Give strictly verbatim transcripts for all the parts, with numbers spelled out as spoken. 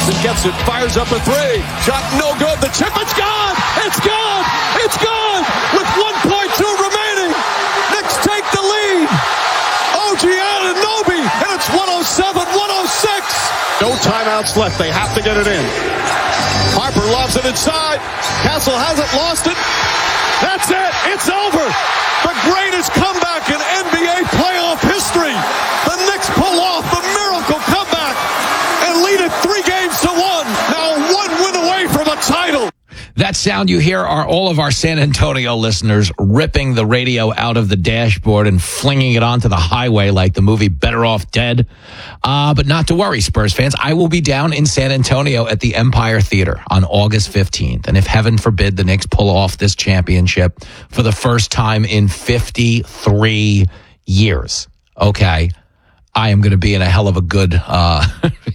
Johnson gets it, fires up a three. Shot no good. The chip, it's gone. It's gone. It's gone. With one point two remaining. Knicks take the lead. O G Anunoby, and it's one oh seven one oh six. No timeouts left. They have to get it in. Harper lobs it inside. Castle hasn't lost it. That's it. It's over. The greatest comeback in N B A playoff history. The Knicks pull off the miracle comeback and lead it three games to one. Now one win away from a title. That sound you hear are all of our San Antonio listeners ripping the radio out of the dashboard and flinging it onto the highway like the movie Better Off Dead. Uh, but not to worry, Spurs fans. I will be down in San Antonio at the Empire Theater on August fifteenth. And if heaven forbid the Knicks pull off this championship for the first time in fifty-three years, okay, I am going to be in a hell of a good... Uh,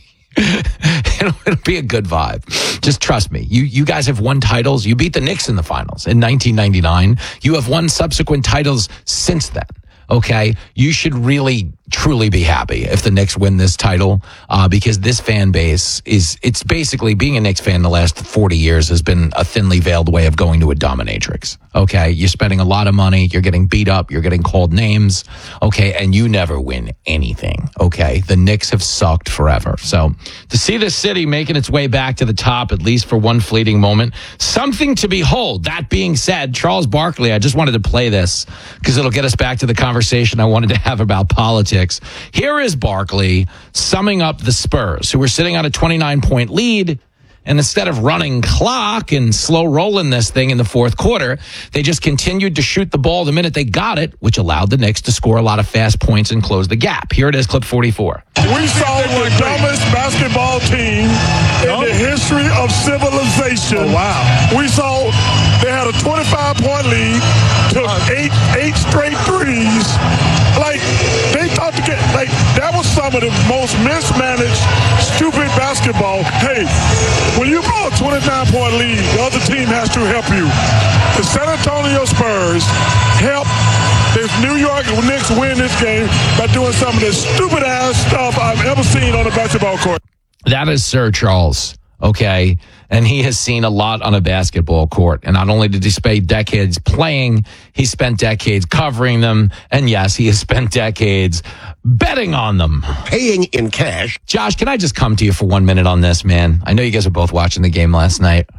It'll, it'll be a good vibe. Just trust me. You you guys have won titles. You beat the Knicks in the finals in nineteen ninety-nine. You have won subsequent titles since then. Okay? You should really, truly be happy if the Knicks win this title uh, because this fan base is, it's basically being a Knicks fan the last forty years has been a thinly veiled way of going to a dominatrix. Okay? You're spending a lot of money. You're getting beat up. You're getting called names. Okay? And you never win anything. Okay? The Knicks have sucked forever. So to see this city making its way back to the top, at least for one fleeting moment, something to behold. That being said, Charles Barkley, I just wanted to play this because it'll get us back to the conversation I wanted to have about politics. Here is Barkley summing up the Spurs, who were sitting on a twenty-nine point lead. And instead of running clock and slow rolling this thing in the fourth quarter, they just continued to shoot the ball the minute they got it, which allowed the Knicks to score a lot of fast points and close the gap. Here it is, clip forty-four. We saw the dumbest basketball team in the history of civilization. Oh, wow. We saw they had a twenty-five point lead, took eight eight straight threes. Like, they thought to get, like, that was some of the most mismanaged, stupid basketball. Hey, when you blow a twenty-nine point lead, the other team has to help you. The San Antonio Spurs help this New York Knicks win this game by doing some of the stupid-ass stuff I've ever seen on a basketball court. That is Sir Charles, okay? And he has seen a lot on a basketball court. And not only did he spend decades playing, he spent decades covering them. And yes, he has spent decades betting on them. Paying in cash. Josh, can I just come to you for one minute on this, man? I know you guys were both watching the game last night.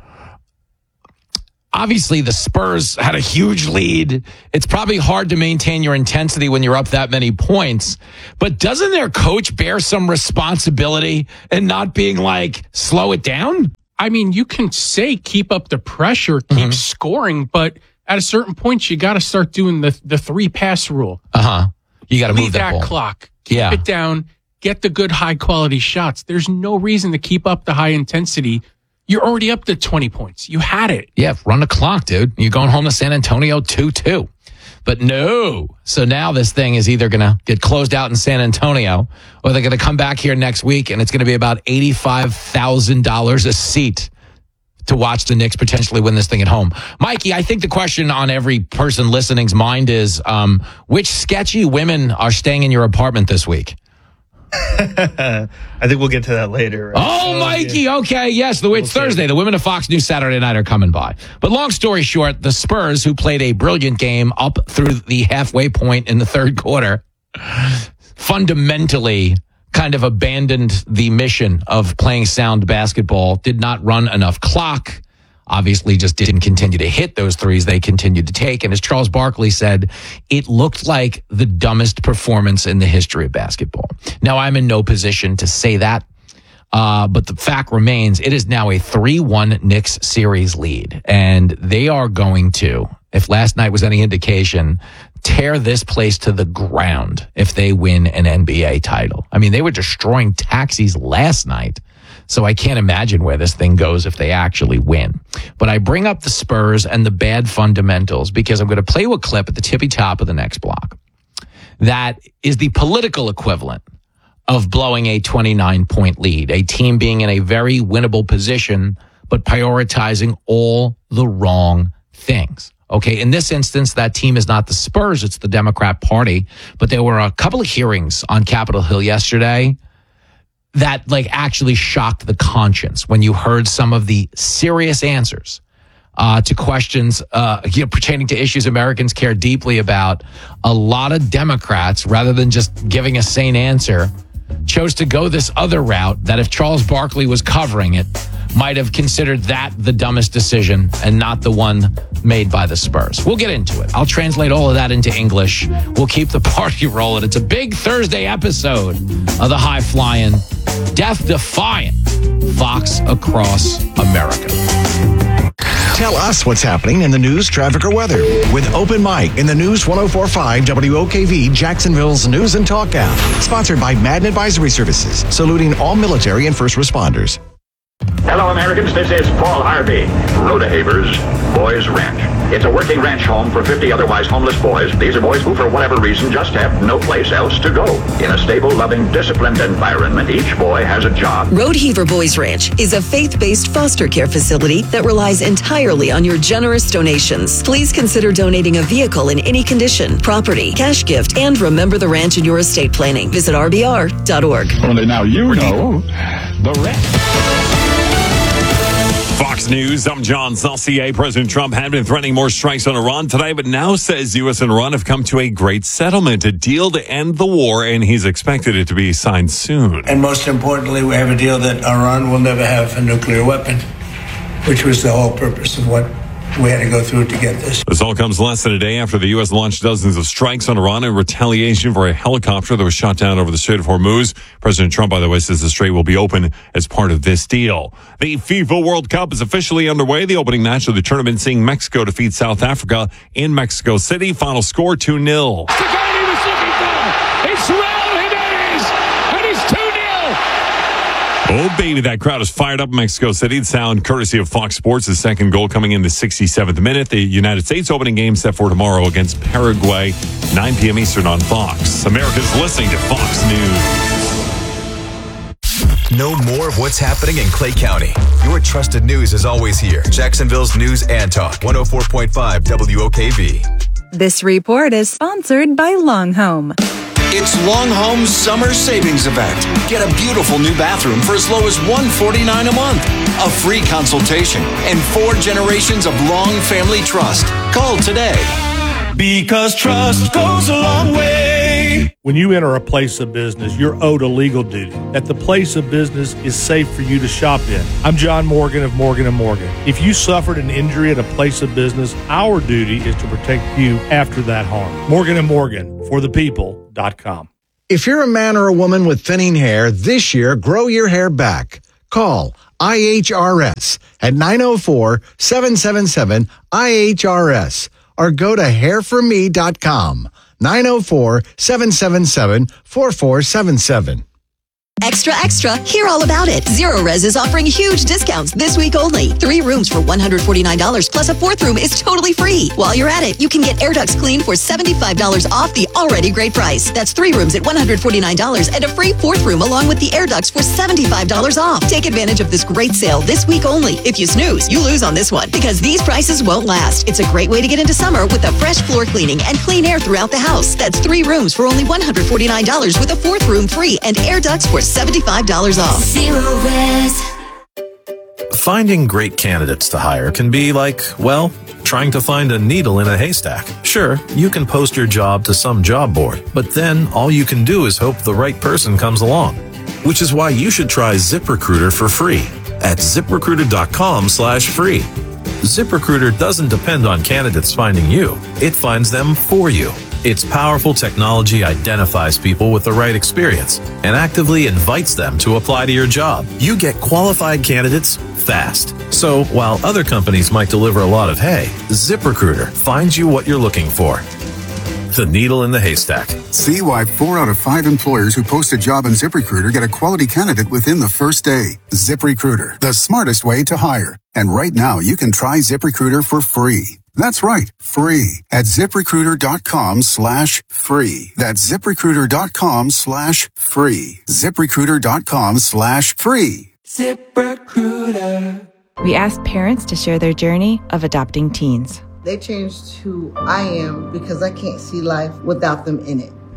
Obviously, the Spurs had a huge lead. It's probably hard to maintain your intensity when you're up that many points. But doesn't their coach bear some responsibility in not being like, slow it down? I mean, you can say keep up the pressure, keep mm-hmm. scoring, but at a certain point, you got to start doing the, the three-pass rule. Uh-huh. You got to move that, that ball. clock. Keep yeah. it down. Get the good, high-quality shots. There's no reason to keep up the high intensity. You're already up to twenty points. You had it. Yeah, run the clock, dude. You're going home to San Antonio two two. But no. So now this thing is either going to get closed out in San Antonio or they're going to come back here next week and it's going to be about eighty-five thousand dollars a seat to watch the Knicks potentially win this thing at home. Mikey, I think the question on every person listening's mind is, um, which sketchy women are staying in your apartment this week? I think we'll get to that later. Right? Oh, so, Mikey. yeah. Okay. Yes. The, it's we'll Thursday. The women of Fox News Saturday night are coming by. But long story short, the Spurs, who played a brilliant game up through the halfway point in the third quarter, fundamentally kind of abandoned the mission of playing sound basketball, did not run enough clock, obviously just didn't continue to hit those threes they continued to take. And as Charles Barkley said, it looked like the dumbest performance in the history of basketball. Now, I'm in no position to say that, uh, but the fact remains, it is now a three one Knicks series lead. And they are going to, if last night was any indication, tear this place to the ground if they win an N B A title. I mean, they were destroying taxis last night. So I can't imagine where this thing goes if they actually win. But I bring up the Spurs and the bad fundamentals because I'm going to play you a clip at the tippy top of the next block. That is the political equivalent of blowing a twenty-nine point lead, a team being in a very winnable position, but prioritizing all the wrong things. Okay, in this instance, that team is not the Spurs, it's the Democrat Party. But there were a couple of hearings on Capitol Hill yesterday that like actually shocked the conscience when you heard some of the serious answers uh, to questions uh, you know, pertaining to issues Americans care deeply about. A lot of Democrats, rather than just giving a sane answer, chose to go this other route that if Charles Barkley was covering it, might have considered that the dumbest decision and not the one made by the Spurs. We'll get into it. I'll translate all of that into English. We'll keep the party rolling. It's a big Thursday episode of the high-flying, death-defying Fox Across America. Tell us what's happening in the news, traffic, or weather with Open Mic in the News one oh four point five W O K V, Jacksonville's News and Talk app. Sponsored by Madden Advisory Services, saluting all military and first responders. Hello, Americans. This is Paul Harvey. Rodehaver's Boys Ranch. It's a working ranch home for fifty otherwise homeless boys. These are boys who, for whatever reason, just have no place else to go. In a stable, loving, disciplined environment, each boy has a job. Rodeheaver Boys Ranch is a faith-based foster care facility that relies entirely on your generous donations. Please consider donating a vehicle in any condition, property, cash gift, and remember the ranch in your estate planning. Visit R B R dot org. Only now you know the rest. Fox News, I'm John Saucier. President Trump had been threatening more strikes on Iran today, but now says U S and Iran have come to a great settlement, a deal to end the war, and he's expected it to be signed soon. And most importantly, we have a deal that Iran will never have a nuclear weapon, which was the whole purpose of what we had to go through to get this. This all comes less than a day after the U S launched dozens of strikes on Iran in retaliation for a helicopter that was shot down over the Strait of Hormuz. President Trump, by the way, says the strait will be open as part of this deal. The FIFA World Cup is officially underway. The opening match of the tournament seeing Mexico defeat South Africa in Mexico City. Final score two nil. The guy he was looking for. It's Raul Jimenez, and it's two nil. Oh, baby, that crowd is fired up in Mexico City. The sound courtesy of Fox Sports. The second goal coming in the sixty-seventh minute. The United States opening game set for tomorrow against Paraguay, nine p.m. Eastern on Fox. America's listening to Fox News. Know more of what's happening in Clay County. Your trusted news is always here. Jacksonville's News and Talk, one oh four point five W O K V. This report is sponsored by Long Home. It's Long Home's summer savings event. Get a beautiful new bathroom for as low as one hundred forty-nine dollars a month. A free consultation and four generations of Long Family Trust. Call today. Because trust goes a long way. When you enter a place of business, you're owed a legal duty that the place of business is safe for you to shop in. I'm John Morgan of Morgan and Morgan. If you suffered an injury at a place of business, our duty is to protect you after that harm. Morgan and Morgan, for the people dot com. If you're a man or a woman with thinning hair, this year, grow your hair back. Call I H R S at nine oh four, seven seven seven, I H R S or go to hair for me dot com. nine oh four, seven seven seven, four four seven seven. Extra, extra, hear all about it. Zero Res is offering huge discounts this week only. Three rooms for one hundred forty-nine dollars plus a fourth room is totally free. While you're at it, you can get air ducts cleaned for seventy-five dollars off the already great price. That's three rooms at one hundred forty-nine dollars and a free fourth room along with the air ducts for seventy-five dollars off. Take advantage of this great sale this week only. If you snooze, you lose on this one because these prices won't last. It's a great way to get into summer with a fresh floor cleaning and clean air throughout the house. That's three rooms for only one hundred forty-nine dollars with a fourth room free and air ducts for seventy-five dollars off. Zero Res. Finding great candidates to hire can be like, well, trying to find a needle in a haystack. Sure, you can post your job to some job board, but then all you can do is hope the right person comes along. Which is why you should try ZipRecruiter for free at ZipRecruiter.com slash free. ZipRecruiter doesn't depend on candidates finding you. It finds them for you. Its powerful technology identifies people with the right experience and actively invites them to apply to your job. You get qualified candidates fast. So while other companies might deliver a lot of hay, ZipRecruiter finds you what you're looking for. The needle in the haystack. See why four out of five employers who post a job on ZipRecruiter get a quality candidate within the first day. ZipRecruiter, the smartest way to hire. And right now, you can try ZipRecruiter for free. That's right, free at ZipRecruiter.com slash free. That's ZipRecruiter.com slash free. ZipRecruiter.com slash free. ZipRecruiter. We asked parents to share their journey of adopting teens. They changed who I am because I can't see life without them in it.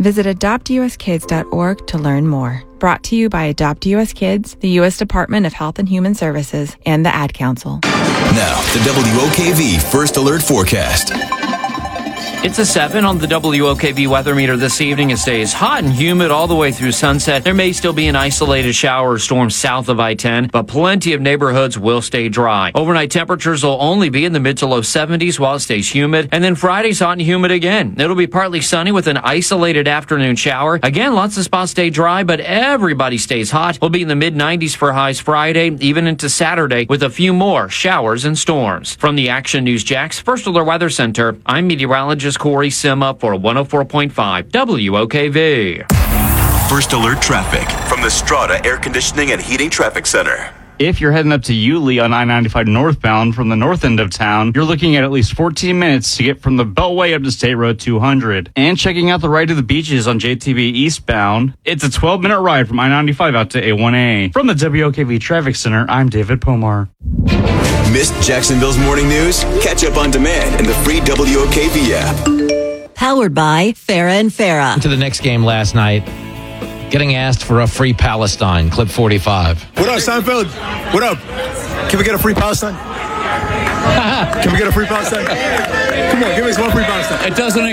Visit adopt u s kids dot org to learn more. Brought to you by Adopt U S Kids, the U S Department of Health and Human Services, and the Ad Council. Now, the W O K V First Alert Forecast. It's a seven on the W O K V weather meter this evening. It stays hot and humid all the way through sunset. There may still be an isolated shower or storm south of I ten, but plenty of neighborhoods will stay dry. Overnight temperatures will only be in the mid to low seventies while it stays humid. And then Friday's hot and humid again. It'll be partly sunny with an isolated afternoon shower. Again, lots of spots stay dry, but everybody stays hot. We'll be in the mid nineties for highs Friday, even into Saturday, with a few more showers and storms. From the Action News Jax First Alert Weather Center, I'm meteorologist Corey Sima for one oh four point five W O K V. First Alert Traffic from the Strata Air Conditioning and Heating Traffic Center. If you're heading up to Yulee on I ninety-five northbound from the north end of town, you're looking at at least fourteen minutes to get from the Beltway up to State Road two hundred. And checking out the ride to the beaches on J T B eastbound, it's a twelve-minute ride from I ninety-five out to A one A. From the W O K V Traffic Center, I'm David Pomar. Missed Jacksonville's morning news? Catch up on demand in the free W O K V app. Powered by Farah and Farah. To the Knicks game last night, getting asked for a free Palestine. Clip forty-five. What up, Seinfeld? What up? Can we get a free Palestine? Can we get a free Palestine? Come on, give us one free Palestine. It doesn't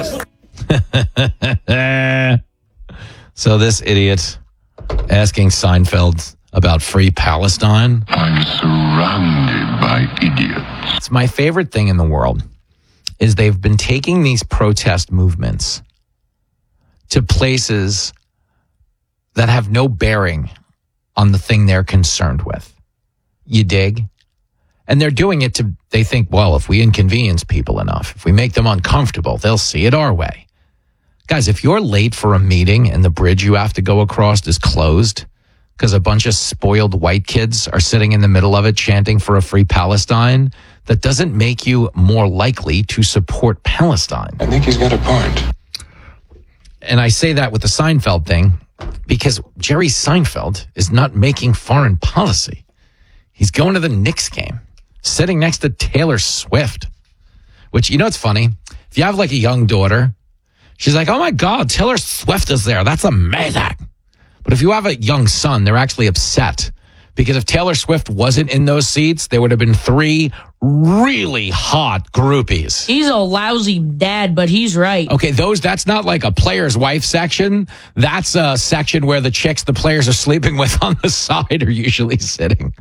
exist. So this idiot asking Seinfeld about free Palestine. I'm surrounded by idiots. It's my favorite thing in the world is they've been taking these protest movements to places that have no bearing on the thing they're concerned with. You dig? And they're doing it to, they think, well, if we inconvenience people enough, if we make them uncomfortable, they'll see it our way. Guys, if you're late for a meeting and the bridge you have to go across is closed because a bunch of spoiled white kids are sitting in the middle of it chanting for a free Palestine, that doesn't make you more likely to support Palestine. I think he's got a point. And I say that with the Seinfeld thing because Jerry Seinfeld is not making foreign policy. He's going to the Knicks game, sitting next to Taylor Swift, which, you know, it's funny. If you have like a young daughter, she's like, oh my God, Taylor Swift is there. That's amazing. But if you have a young son, they're actually upset because if Taylor Swift wasn't in those seats, there would have been three really hot groupies. He's a lousy dad, but he's right. Okay, those, that's not like a player's wife section. That's a section where the chicks the players are sleeping with on the side are usually sitting.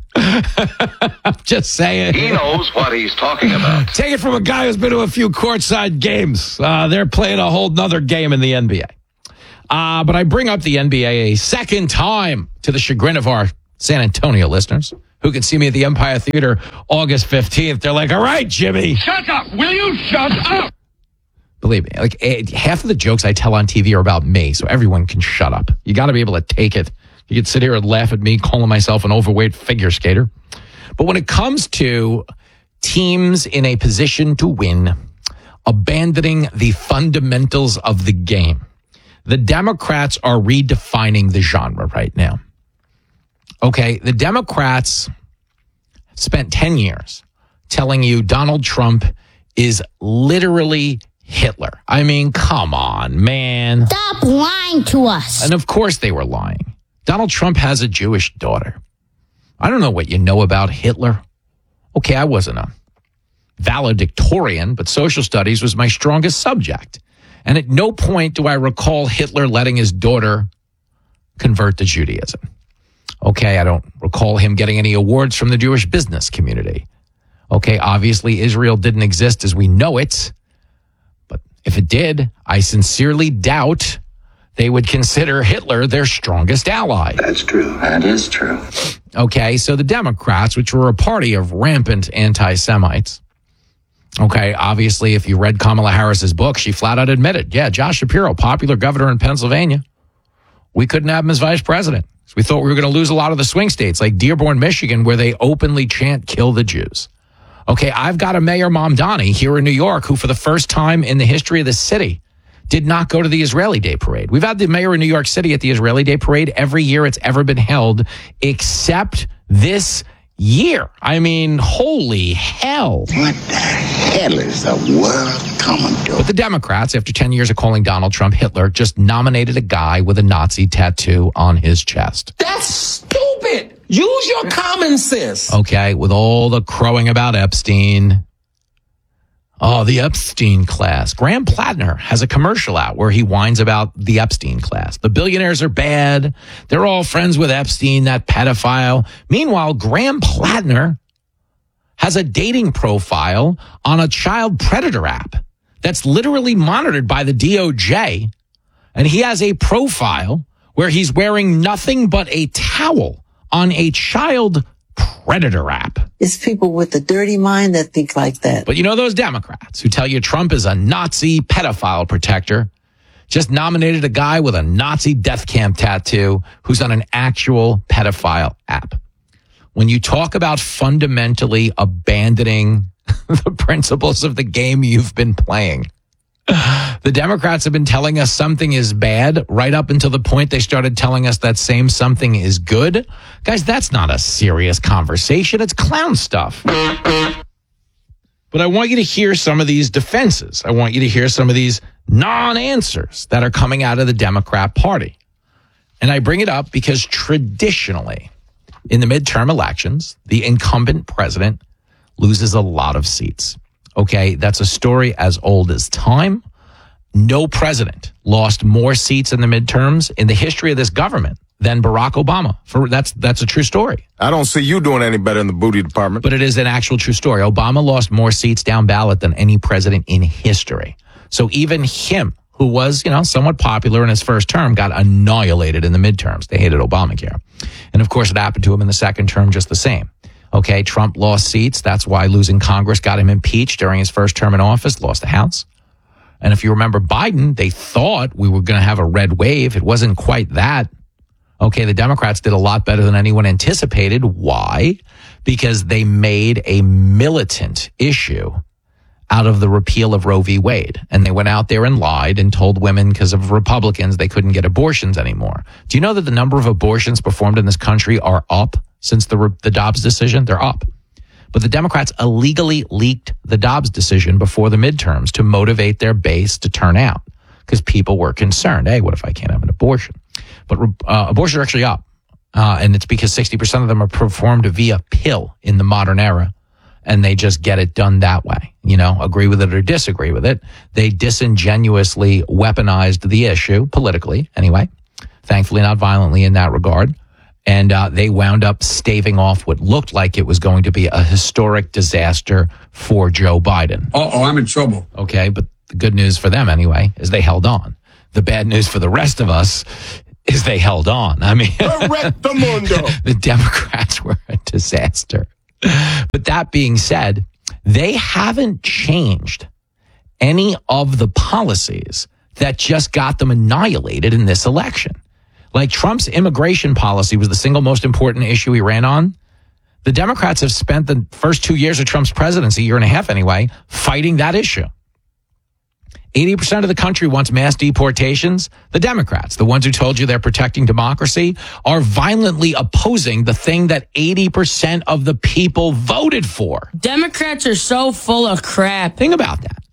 I'm just saying. He knows what he's talking about. Take it from a guy who's been to a few courtside games. Uh, they're playing a whole nother game in the N B A. Uh, but I bring up the N B A a second time to the chagrin of our San Antonio listeners who can see me at the Empire Theater August fifteenth. They're like, all right, Jimmy. Shut up. Will you shut up? Believe me, like eh, half of the jokes I tell on T V are about me, so everyone can shut up. You got to be able to take it. You can sit here and laugh at me calling myself an overweight figure skater. But when it comes to teams in a position to win, abandoning the fundamentals of the game, the Democrats are redefining the genre right now. Okay, the Democrats spent ten years telling you Donald Trump is literally Hitler. I mean, come on, man. Stop lying to us. And of course they were lying. Donald Trump has a Jewish daughter. I don't know what you know about Hitler. Okay, I wasn't a valedictorian, but social studies was my strongest subject. And at no point do I recall Hitler letting his daughter convert to Judaism. Okay, I don't recall him getting any awards from the Jewish business community. Okay, obviously Israel didn't exist as we know it. But if it did, I sincerely doubt they would consider Hitler their strongest ally. That's true. That is true. Okay, so the Democrats, which were a party of rampant anti-Semites, okay, obviously if you read Kamala Harris's book, she flat out admitted, yeah, Josh Shapiro, popular governor in Pennsylvania, we couldn't have him as vice president. So we thought we were going to lose a lot of the swing states like Dearborn, Michigan, where they openly chant, kill the Jews. Okay, I've got a Mayor Mamdani here in New York who for the first time in the history of the city did not go to the Israeli Day Parade. We've had the mayor in New York City at the Israeli Day Parade every year it's ever been held, except this year. I mean, holy hell. What the hell is the world coming to? But the Democrats, after ten years of calling Donald Trump Hitler, just nominated a guy with a Nazi tattoo on his chest. That's stupid. Use your common sense. Okay, with all the crowing about Epstein. Oh, the Epstein class. Graham Plattner has a commercial out where he whines about the Epstein class. The billionaires are bad. They're all friends with Epstein, that pedophile. Meanwhile, Graham Plattner has a dating profile on a child predator app that's literally monitored by the D O J. And he has a profile where he's wearing nothing but a towel on a child predator app. It's people with a dirty mind that think like that. But you know those Democrats who tell you Trump is a Nazi pedophile protector just nominated a guy with a Nazi death camp tattoo who's on an actual pedophile app. When you talk about fundamentally abandoning the principles of the game you've been playing, the Democrats have been telling us something is bad right up until the point they started telling us that same something is good. Guys, that's not a serious conversation. It's clown stuff. But I want you to hear some of these defenses. I want you to hear some of these non-answers that are coming out of the Democrat Party. And I bring it up because traditionally, in the midterm elections, the incumbent president loses a lot of seats. Okay, that's a story as old as time. No president lost more seats in the midterms in the history of this government than Barack Obama. For that's that's a true story. I don't see you doing any better in the booty department. But it is an actual true story. Obama lost more seats down ballot than any president in history. So even him, who was, you know, somewhat popular in his first term, got annihilated in the midterms. They hated Obamacare. And of course, it happened to him in the second term just the same. Okay, Trump lost seats. That's why losing Congress got him impeached during his first term in office, lost the House. And if you remember Biden, they thought we were going to have a red wave. It wasn't quite that. Okay, the Democrats did a lot better than anyone anticipated. Why? Because they made a militant issue out of the repeal of Roe v. Wade. And they went out there and lied and told women because of Republicans they couldn't get abortions anymore. Do you know that the number of abortions performed in this country are up since the the Dobbs decision? They're up. But the Democrats illegally leaked the Dobbs decision before the midterms to motivate their base to turn out because people were concerned. Hey, what if I can't have an abortion? But uh, abortions are actually up. Uh, and it's because sixty percent of them are performed via pill in the modern era. And they just get it done that way. You know, agree with it or disagree with it. They disingenuously weaponized the issue, politically anyway. Thankfully, not violently in that regard. And uh, they wound up staving off what looked like it was going to be a historic disaster for Joe Biden. Uh-oh, I'm in trouble. Okay, but the good news for them anyway is they held on. The bad news for the rest of us is they held on. I mean, the Democrats were a disaster. But that being said, they haven't changed any of the policies that just got them annihilated in this election. Like Trump's immigration policy was the single most important issue he ran on. The Democrats have spent the first two years of Trump's presidency, a year and a half anyway, fighting that issue. eighty percent of the country wants mass deportations. The Democrats, the ones who told you they're protecting democracy, are violently opposing the thing that eighty percent of the people voted for. Democrats are so full of crap. Think about that.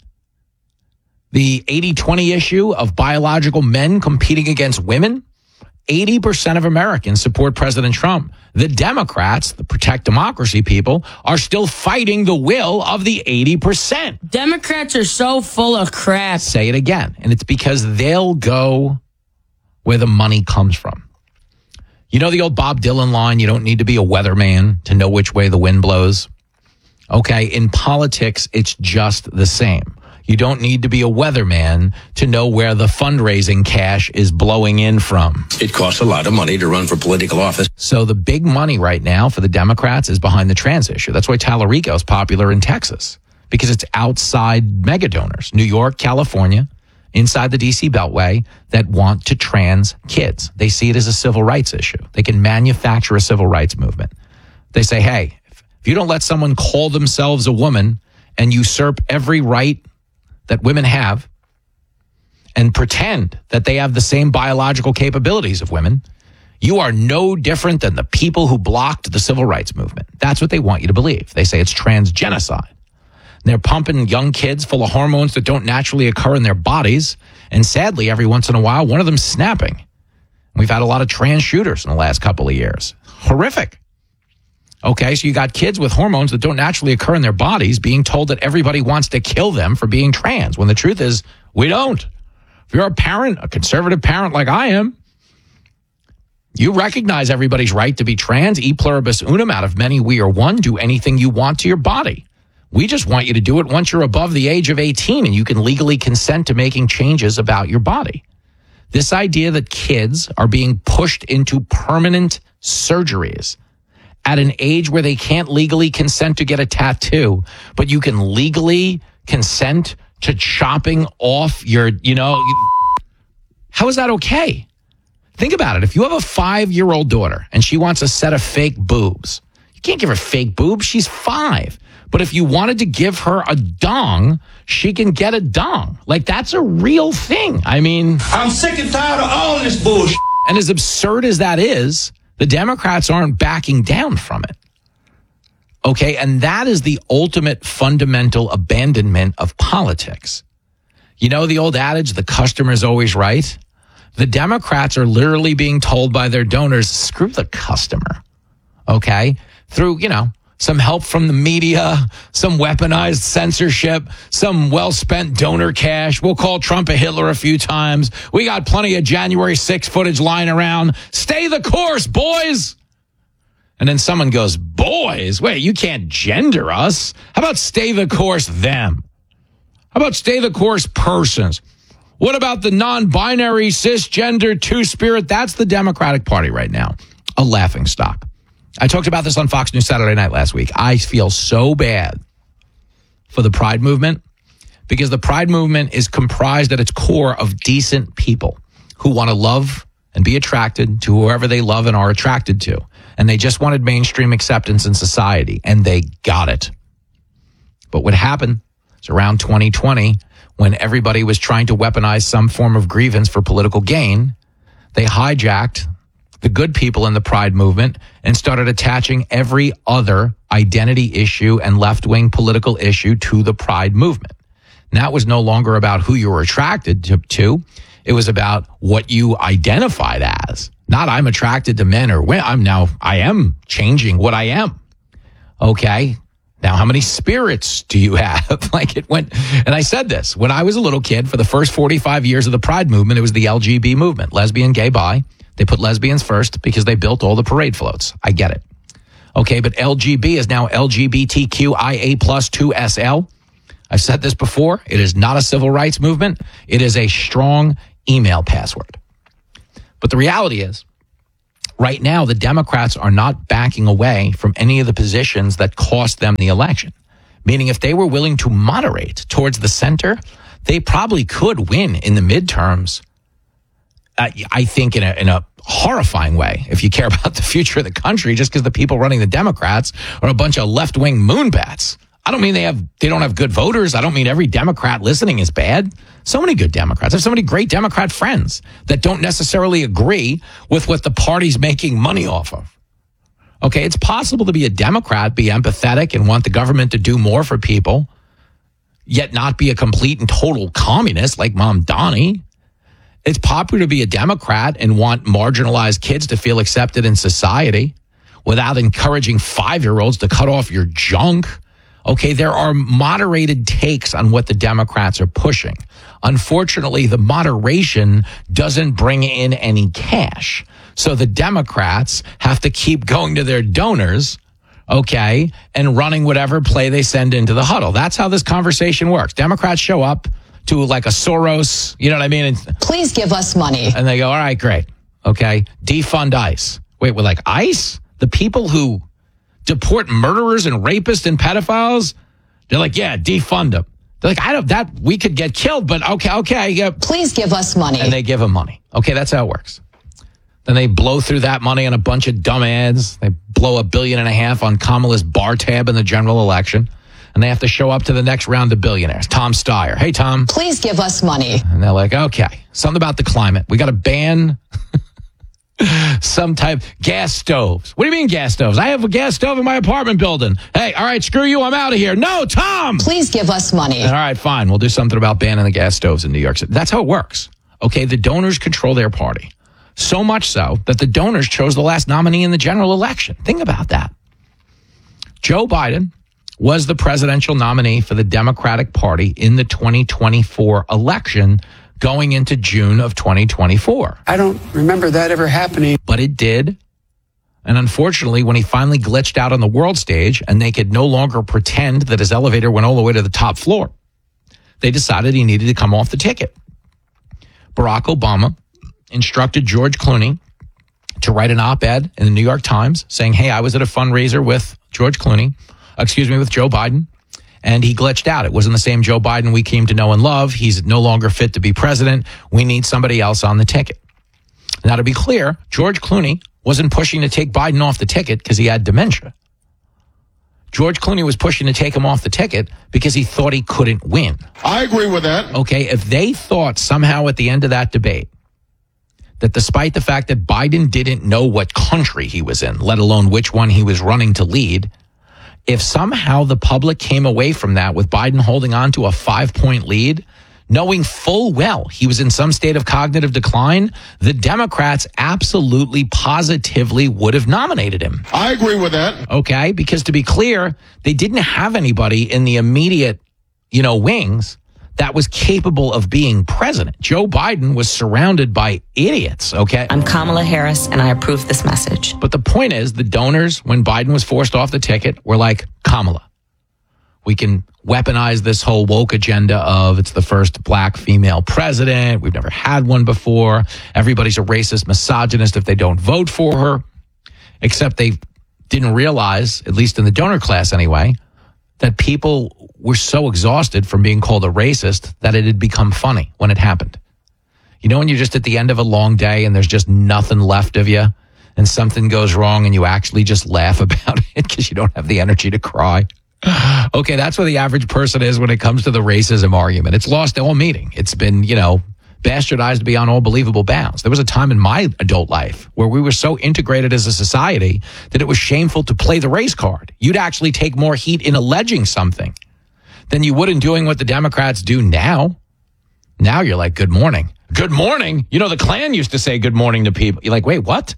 The eighty twenty issue of biological men competing against women. eighty percent of Americans support President Trump. The Democrats, the protect democracy people, are still fighting the will of the eighty percent. Democrats are so full of crap. Say it again. And it's because they'll go where the money comes from. You know the old Bob Dylan line, you don't need to be a weatherman to know which way the wind blows? Okay, in politics, it's just the same. You don't need to be a weatherman to know where the fundraising cash is blowing in from. It costs a lot of money to run for political office. So the big money right now for the Democrats is behind the trans issue. That's why Tallarico is popular in Texas, because it's outside mega donors, New York, California, inside the D C Beltway, that want to trans kids. They see it as a civil rights issue. They can manufacture a civil rights movement. They say, hey, if you don't let someone call themselves a woman and usurp every right that women have and pretend that they have the same biological capabilities of women, You are no different than the people who blocked the civil rights movement. That's what they want you to believe. They say it's transgenocide. They're pumping young kids full of hormones that don't naturally occur in their bodies. And sadly, every once in a while, one of them's snapping. We've had a lot of trans shooters in the last couple of years. Horrific. Okay, so you got kids with hormones that don't naturally occur in their bodies being told that everybody wants to kill them for being trans, when the truth is, we don't. If you're a parent, a conservative parent like I am, you recognize everybody's right to be trans. E pluribus unum, out of many we are one. Do anything you want to your body. We just want you to do it once you're above the age of eighteen and you can legally consent to making changes about your body. This idea that kids are being pushed into permanent surgeries at an age where they can't legally consent to get a tattoo, but you can legally consent to chopping off your, you know, how is that okay? Think about it. If you have a five-year-old daughter and she wants a set of fake boobs, you can't give her fake boobs. She's five. But if you wanted to give her a dong, she can get a dong. Like, that's a real thing. I mean, I'm sick and tired of all this bullshit. And as absurd as that is, the Democrats aren't backing down from it. Okay, and that is the ultimate fundamental abandonment of politics. You know the old adage, the customer's always right? The Democrats are literally being told by their donors, screw the customer. Okay? Through, you know, some help from the media, some weaponized censorship, some well-spent donor cash. We'll call Trump a Hitler a few times. We got plenty of January sixth footage lying around. Stay the course, boys. And then someone goes, boys? Wait, you can't gender us. How about stay the course them? How about stay the course persons? What about the non-binary, cisgender, two-spirit? That's the Democratic Party right now. A laughingstock. I talked about this on Fox News Saturday night last week. I feel so bad for the Pride movement because the Pride movement is comprised at its core of decent people who want to love and be attracted to whoever they love and are attracted to. And they just wanted mainstream acceptance in society, and they got it. But what happened is around twenty twenty, when everybody was trying to weaponize some form of grievance for political gain, they hijacked the good people in the Pride movement and started attaching every other identity issue and left-wing political issue to the Pride movement. And that was no longer about who you were attracted to, to. It was about what you identified as. Not I'm attracted to men or women. I'm now, I am changing what I am. Okay. Now, how many spirits do you have? Like it went, and I said this, when I was a little kid, for the first forty-five years of the Pride movement, it was the L G B movement, lesbian, gay, bi. They put lesbians first because they built all the parade floats. I get it. Okay, but L G B is now L G B T Q I A plus two S L. I've said this before. It is not a civil rights movement. It is a strong email password. But the reality is, right now, the Democrats are not backing away from any of the positions that cost them the election. Meaning if they were willing to moderate towards the center, they probably could win in the midterms. Uh, I think in a, in a horrifying way, if you care about the future of the country, just because the people running the Democrats are a bunch of left-wing moonbats. I don't mean they have they don't have good voters. I don't mean every Democrat listening is bad. So many good Democrats. I have so many great Democrat friends that don't necessarily agree with what the party's making money off of. Okay, it's possible to be a Democrat, be empathetic, and want the government to do more for people, yet not be a complete and total communist like Mom Donnie. It's popular to be a Democrat and want marginalized kids to feel accepted in society without encouraging five-year-olds to cut off your junk. Okay, there are moderated takes on what the Democrats are pushing. Unfortunately, the moderation doesn't bring in any cash. So the Democrats have to keep going to their donors, okay, and running whatever play they send into the huddle. That's how this conversation works. Democrats show up to like a Soros, you know what I mean? And, please give us money. And they go, all right, great. Okay. Defund ICE. Wait, we're like ICE? The people who deport murderers and rapists and pedophiles? They're like, yeah, defund them. They're like, I don't, that, we could get killed, but okay, okay. Yeah. Please give us money. And they give them money. Okay, that's how it works. Then they blow through that money on a bunch of dumb ads. They blow a billion and a half on Kamala's bar tab in the general election. And they have to show up to the next round of billionaires. Tom Steyer. Hey, Tom. Please give us money. And they're like, okay, something about the climate. We got to ban Some type gas stoves. What do you mean gas stoves? I have a gas stove in my apartment building. Hey, all right, screw you. I'm out of here. No, Tom. Please give us money. All right, fine. We'll do something about banning the gas stoves in New York City. That's how it works. Okay, the donors control their party. So much so that the donors chose the last nominee in the general election. Think about that. Joe Biden was the presidential nominee for the Democratic Party in the twenty twenty-four election going into June of twenty twenty-four. I don't remember that ever happening. But it did. And unfortunately, when he finally glitched out on the world stage and they could no longer pretend that his elevator went all the way to the top floor, they decided he needed to come off the ticket. Barack Obama instructed George Clooney to write an op-ed in the New York Times saying, hey, I was at a fundraiser with George Clooney, excuse me, with Joe Biden, and he glitched out. It wasn't the same Joe Biden we came to know and love. He's no longer fit to be president. We need somebody else on the ticket. Now, to be clear, George Clooney wasn't pushing to take Biden off the ticket because he had dementia. George Clooney was pushing to take him off the ticket because he thought he couldn't win. I agree with that. Okay, if they thought somehow at the end of that debate that despite the fact that Biden didn't know what country he was in, let alone which one he was running to lead, if somehow the public came away from that with Biden holding on to a five-point lead, knowing full well he was in some state of cognitive decline, the Democrats absolutely, positively would have nominated him. I agree with that. Okay, because to be clear, they didn't have anybody in the immediate, you know, wings that was capable of being president. Joe Biden was surrounded by idiots, okay? I'm Kamala Harris, and I approve this message. But the point is, the donors, when Biden was forced off the ticket, were like, Kamala, we can weaponize this whole woke agenda of it's the first black female president. We've never had one before. Everybody's a racist misogynist if they don't vote for her. Except they didn't realize, at least in the donor class anyway, that people were so exhausted from being called a racist that it had become funny when it happened. You know when you're just at the end of a long day and there's just nothing left of you and something goes wrong and you actually just laugh about it because you don't have the energy to cry? Okay, that's where the average person is when it comes to the racism argument. It's lost all meaning. It's been, you know, bastardized beyond all believable bounds. There was a time in my adult life where we were so integrated as a society that it was shameful to play the race card. You'd actually take more heat in alleging something than you would in doing what the Democrats do now. Now you're like, good morning. Good morning? You know, the Klan used to say good morning to people. You're like, wait, what?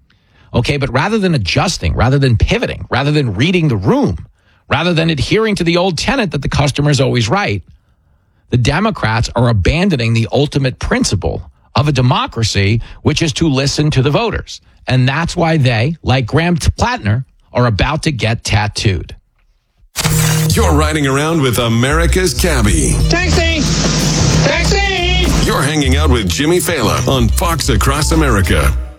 Okay, but rather than adjusting, rather than pivoting, rather than reading the room, rather than adhering to the old tenet that the customer's always right, the Democrats are abandoning the ultimate principle of a democracy, which is to listen to the voters. And that's why they, like Graham Plattner, are about to get tattooed. You're riding around with America's Cabbie. Taxi! Taxi! You're hanging out with Jimmy Fallon on Fox Across America.